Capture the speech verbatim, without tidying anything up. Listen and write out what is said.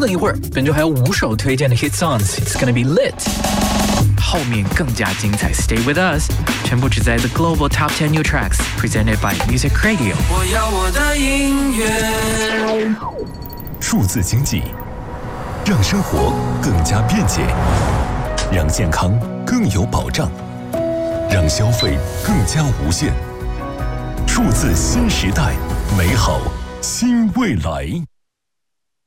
等一会儿，本周还有五首推荐的 hit songs，It's gonna be lit。后面更加精彩 ，Stay with us， 全部只在 The Global Top ten New Tracks presented by Music Radio。 我要我的音乐。 数字经济让生活更加便捷，让健康更有保障，让消费更加无限。数字新时代，美好新未来。